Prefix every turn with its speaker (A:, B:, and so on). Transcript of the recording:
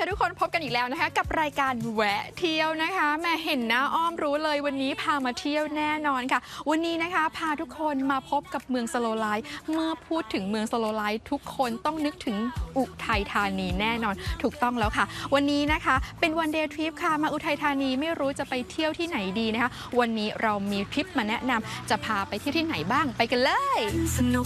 A: ทุกคนพบกันอีกแล้วนะคะกับรายการแวะเที่ยวนะคะแม่เห็นหน้าอ้อมรู้เลยวันนี้พามาเที่ยวแน่นอนค่ะวันนี้นะคะพาทุกคนมาพบกับเมืองสโลไลท์เมื่อพูดถึงเมืองสโลไลท์ทุกคนต้องนึกถึงอุทัยธานีแน่นอนถูกต้องแล้วค่ะวันนี้นะคะเป็นวันเดย์ทริปค่ะมาอุทัยธานีไม่รู้จะไปเที่ยวที่ไหนดีนะคะวันนี้เรามีทริปมาแนะนำจะพาไปเที่ยวที่ไหนบ้างไปกันเลยสนุก